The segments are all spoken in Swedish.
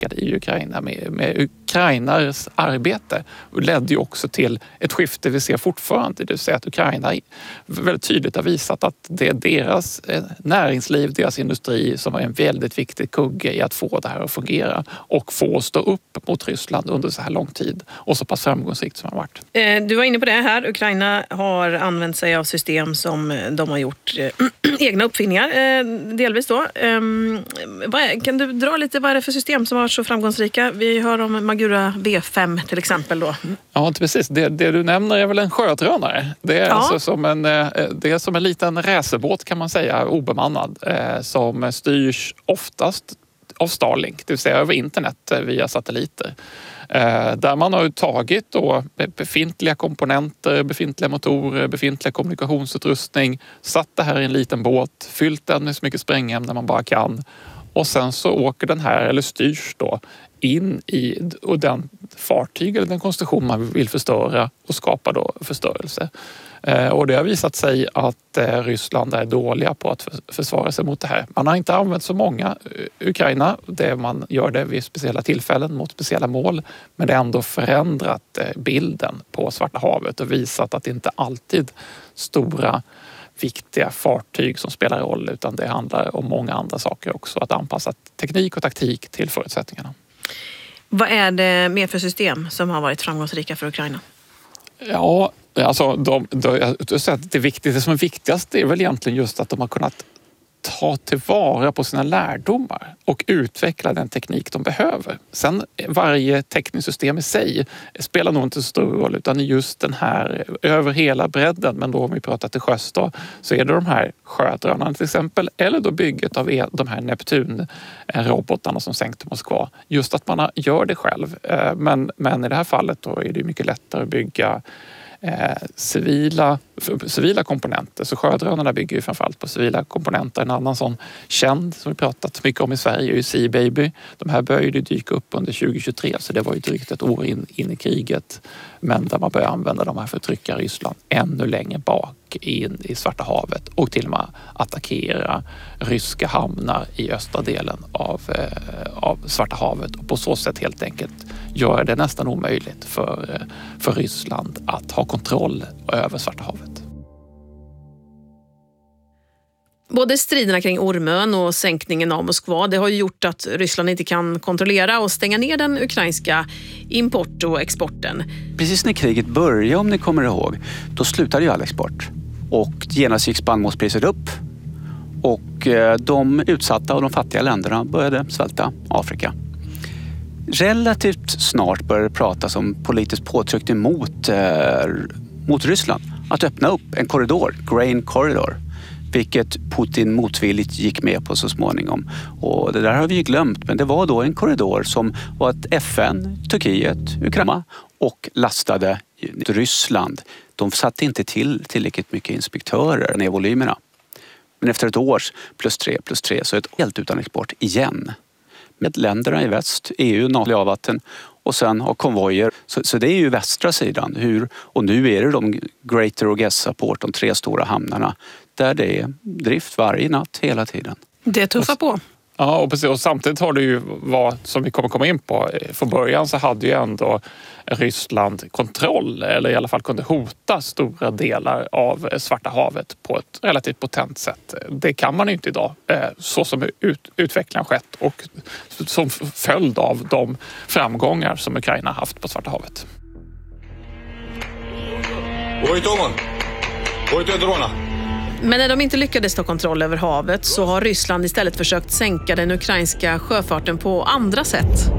i Ukraina med Ukrainas arbete och ledde ju också till ett skifte vi ser fortfarande. Det vill säga att Ukraina väldigt tydligt har visat att det är deras näringsliv, deras industri som är en väldigt viktig kugge i att få det här att fungera och få stå upp mot Ryssland under så här lång tid och så pass framgångsrikt som det har varit. Du var inne på det här. Ukraina har använt sig av system som de har gjort egna uppfinningar, delvis då. Kan du dra lite vad är det för system som har varit så framgångsrika? Vi hör om Magura V5 till exempel då. Ja, precis. Det du nämner är väl en sjödrönare. Det är alltså som en liten racerbåt kan man säga, obemannad, som styrs oftast av Starlink, det vill säga över internet via satelliter. Där man har tagit då befintliga komponenter, befintliga motorer, befintliga kommunikationsutrustning, satt det här i en liten båt, fyllt den med så mycket sprängämnen man bara kan och sen så åker den här, eller styrs då, in i den fartyg eller den konstruktion man vill förstöra och skapa då förstörelse. Och det har visat sig att Ryssland är dåliga på att försvara sig mot det här. Man har inte använt så många Ukraina. Man gör det vid speciella tillfällen mot speciella mål. Men det har ändå förändrat bilden på Svarta havet och visat att det inte alltid stora viktiga fartyg som spelar roll utan det handlar om många andra saker också. Att anpassa teknik och taktik till förutsättningarna. Vad är det mer för system som har varit framgångsrika för Ukraina? Ja, alltså det som är viktigast är väl egentligen just att de har kunnat ta tillvara på sina lärdomar och utveckla den teknik de behöver. Sen varje tekniskt system i sig spelar nog inte så stor roll utan just den här över hela bredden, men då om vi pratar till sjöss då, så är det de här sjödrönarna till exempel eller då bygget av de här Neptun-robotarna som sänkte Moskva. Just att man gör det själv. Men i det här fallet då är det mycket lättare att bygga civila komponenter. Så sjödrönarna bygger ju framförallt på civila komponenter. En annan sån känd som vi pratat mycket om i Sverige är ju Sea Baby. De här började dyka upp under 2023 så det var ju drygt ett år in i kriget. Men där man började använda de här för att trycka Ryssland ännu längre bak in i Svarta havet och till och med attackera ryska hamnar i östra delen av Svarta havet och på så sätt helt enkelt gör det nästan omöjligt för Ryssland att ha kontroll över Svarta havet. Både striderna kring Ormön och sänkningen av Moskva, det har ju gjort att Ryssland inte kan kontrollera och stänga ner den ukrainska import- och exporten. Precis när kriget började, om ni kommer ihåg, då slutade ju all export. Och genast gick spannmålspriset upp och de utsatta och de fattiga länderna började svälta Afrika. Relativt snart började det pratas om politiskt påtryckning mot Ryssland att öppna upp en korridor, Grain Corridor, vilket Putin motvilligt gick med på så småningom. Och det där har vi ju glömt, men det var då en korridor som var ett FN, Turkiet, Ukraina och lastade Ryssland. De satte inte tillräckligt mycket inspektörer ner volymerna. Men efter ett års plus tre så är det helt utan export igen. Med länderna i väst, EU, NATO, avvatten och sen har konvojer. Så det är ju västra sidan. Och nu är det de Greater Odessa Port, de 3 stora hamnarna, där det är drift varje natt hela tiden. Det tuffar på. Ja, och precis. Och samtidigt har det ju som vi kommer komma in på, från början så hade ju ändå Ryssland kontroll eller i alla fall kunde hota stora delar av Svarta havet på ett relativt potent sätt. Det kan man ju inte idag, så som utvecklingen skett och som följd av de framgångar som Ukraina haft på Svarta havet. Men när de inte lyckades ta kontroll över havet så har Ryssland istället försökt sänka den ukrainska sjöfarten på andra sätt.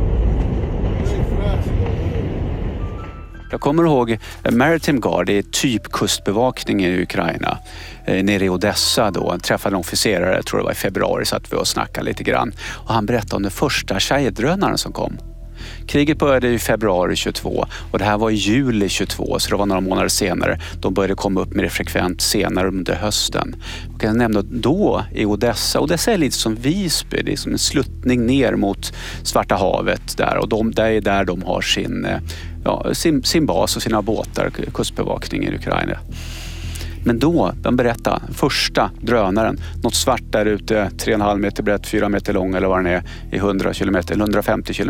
Jag kommer ihåg Maritime Guard, det är typ kustbevakning i Ukraina. Nere i Odessa då, jag träffade en officerare, jag tror det var i februari, så att vi och snackade lite grann. Och han berättade om den första Shahed-drönaren som kom. Kriget började i februari 22 och det här var i juli 22, så det var några månader senare. De började komma upp mer frekvent senare under hösten. Jag kan nämna då i Odessa. Odessa är lite som Visby, det är som en sluttning ner mot Svarta havet där. Och det är där de har sin bas och sina båtar, kustbevakning i Ukraina. Men då, de berättade, första drönaren, något svart där ute, 3,5 meter brett, 4 meter lång eller vad den är, i 100 kilometer, eller 150 kilometer.